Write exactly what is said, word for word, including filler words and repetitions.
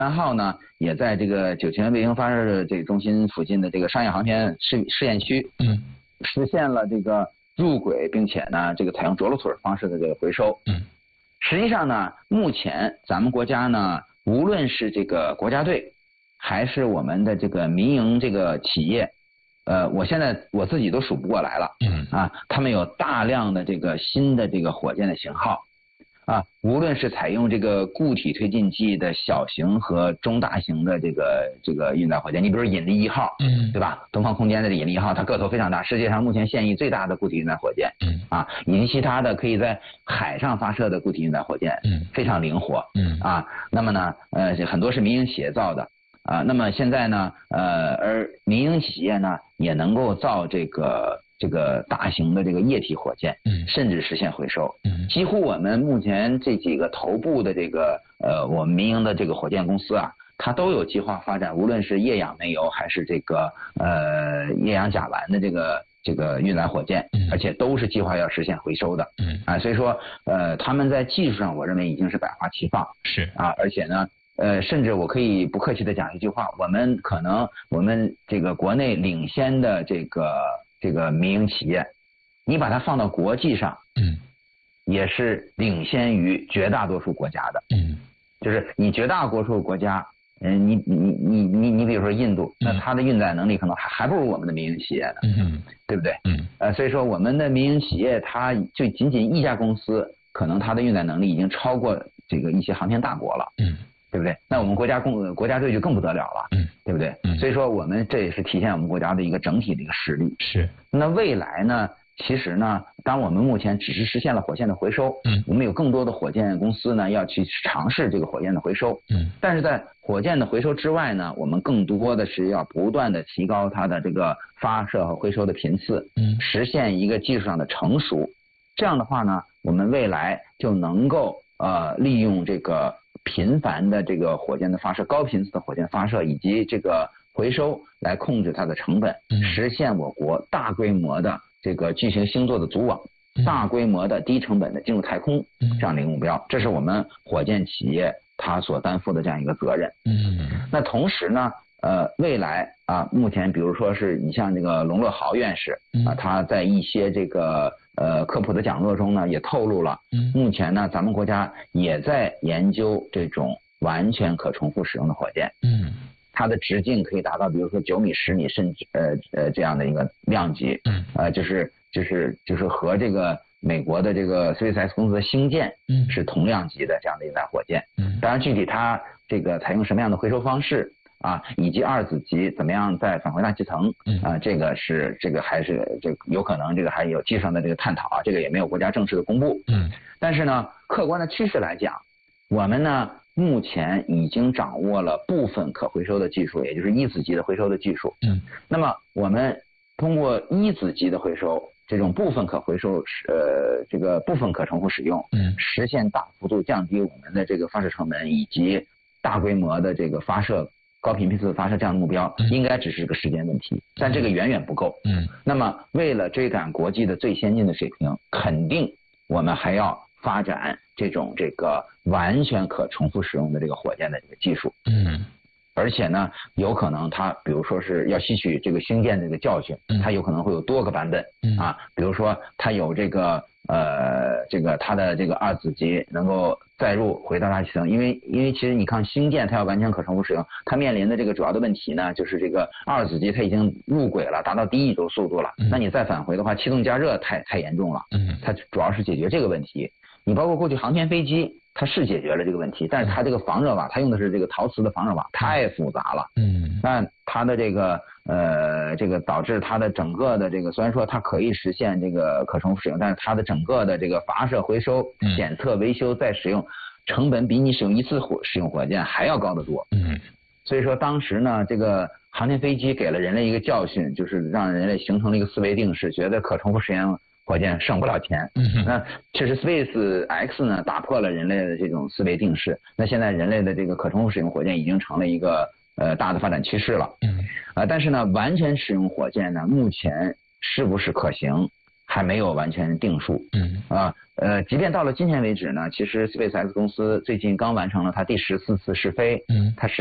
三号呢，也在这个酒泉卫星发射这个中心附近的这个商业航天试试验区， 嗯， 实现了这个入轨，并且呢，这个采用着陆腿方式的这个回收。 嗯， 实际上呢，目前咱们国家呢，无论是这个国家队，还是我们的这个民营这个企业，呃，我现在我自己都数不过来了。 嗯， 啊，他们有大量的这个新的这个火箭的型号。啊，无论是采用这个固体推进剂的小型和中大型的这个这个运载火箭，你比如引力一号， 嗯， 对吧？东方空间的引力一号，它个头非常大，世界上目前现役最大的固体运载火箭， 嗯， 啊，以及其他的可以在海上发射的固体运载火箭， 嗯， 非常灵活， 嗯， 啊，那么呢，呃，很多是民营企业造的，啊，那么现在呢，呃，而民营企业呢也能够造这个。这个大型的这个液体火箭， 嗯， 甚至实现回收， 嗯， 几乎我们目前这几个头部的这个呃，我们民营的这个火箭公司啊，它都有计划发展，无论是液氧煤油还是这个呃液氧甲烷的这个这个运载火箭， 嗯， 而且都是计划要实现回收的， 嗯， 啊，所以说呃，他们在技术上，我认为已经是百花齐放， 是啊，而且呢。呃，甚至我可以不客气的讲一句话，我们可能我们这个国内领先的这个这个民营企业，你把它放到国际上， 嗯， 也是领先于绝大多数国家的， 嗯， 就是你绝大多数国家，嗯，你你你你你比如说印度，那它的运载能力可能还还不如我们的民营企业呢， 嗯， 对不对？ 嗯， 呃，所以说我们的民营企业，它就仅仅一家公司，可能它的运载能力已经超过这个一些航天大国了， 嗯。 对不对？那我们国家共国家队就更不得了了， 嗯， 对不对？ 嗯， 所以说我们这也是体现我们国家的一个整体的一个实力。 是。 那未来呢？其实呢，当我们目前只是实现了火箭的回收， 嗯， 我们有更多的火箭公司呢要去尝试这个火箭的回收， 嗯， 但是在火箭的回收之外呢，我们更多的是要不断的提高它的这个发射和回收的频次， 嗯， 实现一个技术上的成熟。这样的话呢，我们未来就能够呃利用这个。频繁的这个火箭的发射，高频次的火箭发射以及这个回收来控制它的成本， 嗯， 实现我国大规模的这个巨型星座的组网， 嗯， 大规模的低成本的进入太空， 嗯， 这样的一个目标，这是我们火箭企业它所担负的这样一个责任。 嗯， 那同时呢，呃，未来啊，目前比如说是你像这个龙乐豪院士啊，他在一些这个。呃，科普的讲座中呢，也透露了， 嗯， 目前呢，咱们国家也在研究这种完全可重复使用的火箭， 嗯， 它的直径可以达到，比如说九米、十米，甚至呃呃这样的一个量级， 嗯， 呃，就是就是就是和这个美国的这个 SpaceX 公司的星舰， 嗯， 是同量级的这样的一载火箭， 嗯， 当然具体它这个采用什么样的回收方式。啊，以及二子级怎么样再返回大气层？ 嗯啊，这个是这个还是这个有可能这个还有技术上的这个探讨啊，这个也没有国家正式的公布。 嗯， 但是呢，客观的趋势来讲，我们呢目前已经掌握了部分可回收的技术，也就是一子级的回收的技术。 嗯， 那么我们通过一子级的回收，这种部分可回收呃这个部分可重复使用， 嗯， 实现大幅度降低我们的这个发射成本以及大规模的这个发射。高频次发射这样的目标，应该只是个时间问题，但这个远远不够。 嗯， 那么为了追赶国际的最先进的水平，肯定我们还要发展这种这个完全可重复使用的这个火箭的这个技术。 嗯， 而且呢，有可能它比如说是要吸取这个星舰这个教训，它有可能会有多个版本。 嗯啊，比如说它有这个呃这个它的这个二子级能够。载入回到大气层，因为因为其实你看星舰它要完全可重复使用，它面临的这个主要的问题呢，就是这个二子级它已经入轨了，达到低一轴速度了， 嗯、 那你再返回的话，气动加热太太严重了， 嗯， 它主要是解决这个问题。你包括过去航天飞机，它是解决了这个问题，但是它这个防热瓦，它用的是这个陶瓷的防热瓦，太复杂了， 嗯， 那它的这个呃这个导致它的整个的这个虽然说它可以实现这个可重复使用，但是它的整个的这个发射、回收、检测、维修、再使用。成本比你使用一次火使用火箭还要高得多。 嗯， 所以说当时呢，这个航天飞机给了人类一个教训，就是让人类形成了一个思维定式，觉得可重复使用火箭省不了钱。 嗯， 那确实 SpaceX 呢打破了人类的这种思维定式。那现在人类的这个可重复使用火箭已经成了一个呃大的发展趋势了。 嗯， 啊，但是呢，完全使用火箭呢，目前是不是可行？ 还没有完全定数。 嗯啊呃，即便到了今天为止呢，其实 SpaceX 公司最近刚完成了它第十四次试飞， 嗯， 它是